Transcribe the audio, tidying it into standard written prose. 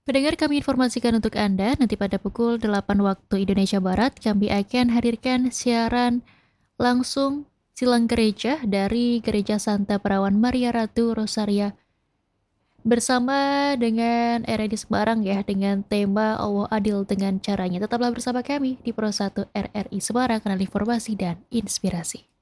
Pendengar, kami informasikan untuk Anda, nanti pada pukul 8 waktu Indonesia Barat, kami akan hadirkan siaran langsung silang gereja dari Gereja Santa Perawan Maria Ratu Rosaria bersama dengan RRI Semarang ya, dengan tema Allah Adil dengan Caranya. Tetaplah bersama kami di Pro 1 RRI Semarang, kanal informasi dan inspirasi.